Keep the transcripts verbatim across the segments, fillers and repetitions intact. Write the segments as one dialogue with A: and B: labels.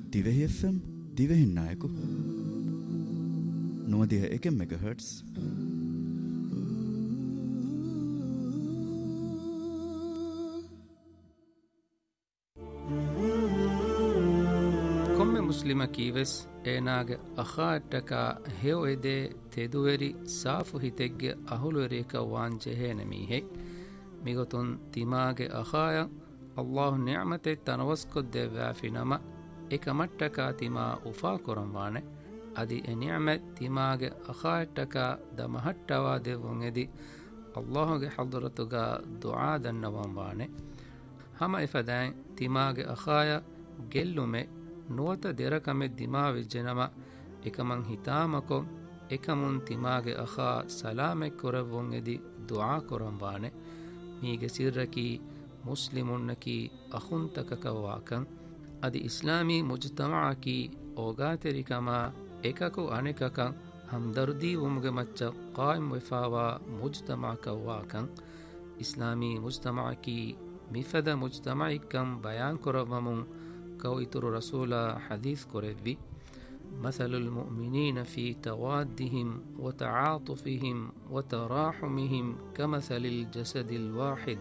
A: ದಿವೆಹಿ F M ದಿವೆಹಿ ನಾಯಕು ನೂದಿಹ ಏಕೆ ಮೆಗಾಹರ್ಟ್ಸ್.
B: ಕೊಮ್ಮೆ ಮುಸ್ಲಿಮ ಕೀವೆಸ್ ಏನಾಗೆ ಅಖಾಟಕ ಹೇವೈದೆ ತೆದುವೆರಿ ಸಾಫು ಹಿತೆಗ್ಗೆ ಅಹುಲುವೆರಿಕ ವಾಂಜೆಹೇನೆ ಮೀಹೆ ಮಿಗೊತುನ್ ತಿಮಾಗೆ ಅಖಾಯ ಅಲ್ಲಾಹು ನಿಅಮತೆ ತನವಸ್ಕೊದ್ದೆ ವ್ಯಾಫಿನಮ ಏಕಮಟ್ಟಕ ತಿಮಾ ಉಫಾ ಕೊರಂವಾನೆ ಅದಿ ಎ ನಿಅಮತ್ ತಿಮಾಗೆ ಅಖಾಟಕ ದ ಮಹಟ್ಟವಾ ದೆವ್ವುಂಗೆದಿ ಅಲ್ಲಾಹುಗೆ ಹಲ್ದರತುಗ ದುಆ ದನ್ನವಂವಾನೆ ಹಮ ಇಫದಾಯ್ ತಿಮಾಗೆ ಅಖಾಯ ಗೆಲ್ಲುಮೆ ನುವತ ದೆರಕಮೆ ದಿಮಾವಿಜ್ಜೆನಮ එකමං හිතාමකො එකමුන් තිමාගේ අඛා සලාමෙක් කොරවොන් එදි දුආ කොරම්වානේ මීගේ සිර්රකි මුස්ලිමුන්නකි අඛුන්තකකවාකන් අදි ඉස්ලාමී මුජ්තමඅකි ඕගාතරිකමා එකකු අනෙකකන් හම්දර්දී වමුගේ මච්ච قائم වෙෆාවා මුජ්තමඅකවාකන් ඉස්ලාමී මුජ්තමඅකි මිෆද මුජ්තමයිකම් බයාන් කොරවමුන් كويتر رسول حديث كوريفي مثل المؤمنين في توادهم وتعاطفهم وتراحمهم كمثل الجسد الواحد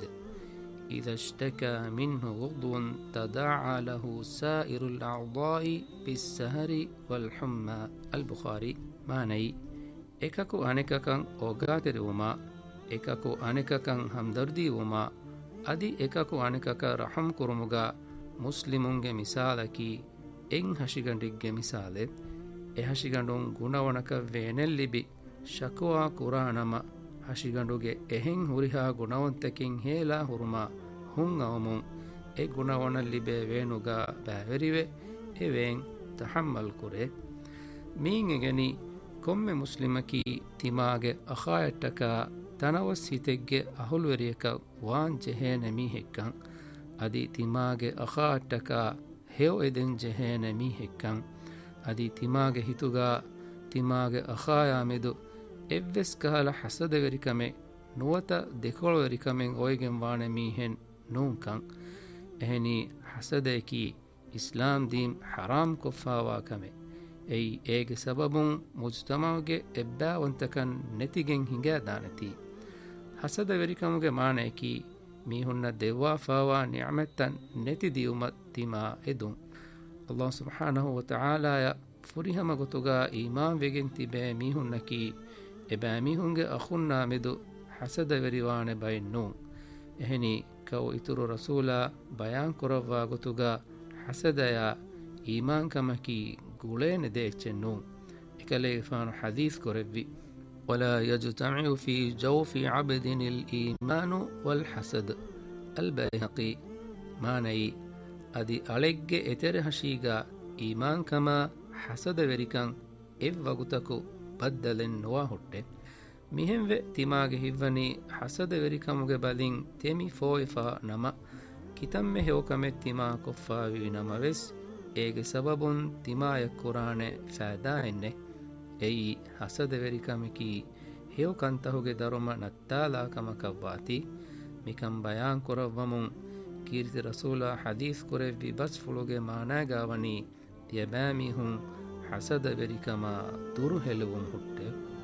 B: إذا اشتكى منه عضو تداعى له سائر الأعضاء بالسهر والحمى. البخاري. معنى إكاكو أنكاكن أوغاتر وما إكاكو أنكاكن همدردي وما أدي إكاكو أنكاكا رحم كرمغا ಮುಸ್ಲಿಮುಂಗೆ ಮಿಸಾಲಕಿ ಎಂಗ್ ಹಶಿಗಂಡಿಗ್ಗೆ ಮಿಸಾಲೆ ಎ ಹಶಿಗಂಡುಂ ಗುಣವಣಕ ವೇನೆಲ್ಲಿಬಿ ಶಕುವಾ ಕುರಾಣಮ ಹಶಿಗಂಡುಗೆ ಎಹೆಂ ಹುರಿಹಾ ಗುಣವಂತಕಿಂ ಹೇಲಾ ಹುರುಮ ಹುಂ ಅವಮುಂ ಎ ಗುಣವಣಲ್ಲಿಬೆ ವೇನುಗ ಬ್ಯಾವೆರಿವೆ ಎ ವೇಂ ತಹಮ್ಮಲ್ ಕುರೆ ಮೀಂ ಎಗೆನಿ ಕೊಮ್ಮೆ ಮುಸ್ಲಿಮಕಿ ತಿಮಾಗೆ ಅಖಾಯಟ್ಟಕ ತನವಸ್ ಹಿತೆಗ್ಗೆ ಅಹುಲ್ವೆರಿಯಕ ವಾನ್ ಜೆಹೇನೆ ಮೀಹೆಕ್ಕಂ ಅದಿ ತಿಮಾಗೆ ಅಖಾಟ್ಟಕ ಹೇವ್ ಎದೆನ್ ಜೆಹೇನೆ ಮೀಹೆಕ್ಕಂ ಅದಿ ತಿಮಾಗೆ ಹಿತುಗ ತಿಮಾಗೆ ಅಖಾಯಾಮೆದು ಎವ್ವೆಸ್ ಕಹಲ ಹಸದವೆರಿಕಮೆ ನುವತ ದೆಕೊಳವೆರಿಕಮೆಂ ಒಯ್ಗೆಂ ವಾಣೆ ಮೀಹೆನ್ ನೂಂಕಂ ಎಹನಿ ಹಸದೇಕಿ ಇಸ್ಲಾಂ ದೀಂ ಹರಾಮ್ ಕೊಫ್ಫಾವಾಕಮೆ ಎಯ್ ಏಗೆ ಸಬಬುಂ ಮುಜ್ತಮೌಗೆ ಎಬ್ಬಾವಂತಕನ್ ನೆತಿಗೆಂ ಹಿಂಗಾ ದಾನತಿ ಹಸದವೆರಿಕಮುಗೆ ಮಾಣೇಕಿ ಮೀಹುನ್ನ ದೆವ್ವಾಫಾವಾ ನಿಅಮತ್ತನ್ ನೆತಿ ದಿಯುಮತ್ ತಿಮಾ ಎದುಂ ಅಲ್ಲಾಹ್ ಸುಬ್ಹಾನಹು ವ ತಆಲಾಯ ಫುರಿಹಮ ಗೊತುಗ ಈಮಾನ್ ವೆಗೆನ್ ತಿಬೆ ಮೀಹುನ್ನಕಿ ಎಬಾ ಮೀಹುಂಗೆ ಅಖುನ್ನಾ ಮೆದು ಹಸದ ವೆರಿವಾಣೆ ಬೈನ್ನು ಎಹನಿ ಕೌ ಇತುರು ರಸೂಲ ಬಯಾನ್ ಕೊರವ್ವಾ ಗೊತುಗ ಹಸದಯ ಈಮಾನ್ ಕಮಕಿ ಗುಳೇನೆ ದೇಚೆನ್ನು ಇಕಲೆ ಫಾನ್ ಹದೀಸ್ ಕೊರೆವ್ವಿ ولا يجتمع في جوف عبد الإيمان والحسد. البيهقي. معنى أدي أليج إتر هشيغا إيمان كما حسد وريكان إف وقتكو بدل نواهوت مهم و تماغ هيفني حسد وريكاموغ بالين تيمي فويفا نما كتم هيوكم تما كفا وينما وس إيغ سببون تما يكوران فادائنه ಎಯಿ ಹಸದವೆರಿಕಮಿಕಿ ಹೇವ್ ಕಂತಹುಗೆ ದರುಮ ನತ್ತಾಲಾಕಮಕವ್ವಾತಿ ಮಿಕಂ ಬಯಾನ್ ಕೊರವ್ವಮುಂ ಕೀರ್ತಿ ರಸೂಲ ಹದೀಸ್ ಕೊರೆವ್ವಿ ಬಸ್ ಫುಳುಗೆ ಮಾನಾಗಾವನಿ ಯಬಾಮಿಹುಂ ಹಸದವೆರಿಕಮ ದುರು ಹೆಲುವುಂ ಹುಟ್ಟ